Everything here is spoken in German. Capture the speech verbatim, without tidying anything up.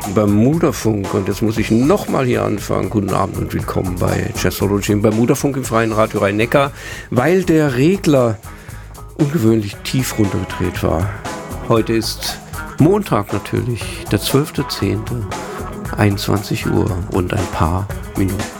Bermudafunk. Und jetzt muss ich nochmal hier anfangen. Guten Abend und willkommen bei Jazzology im Bermudafunk im freien Radio Rhein-Neckar, weil der Regler ungewöhnlich tief runtergedreht war. Heute ist Montag natürlich, der zwölfter zehnte einundzwanzig Uhr und ein paar Minuten.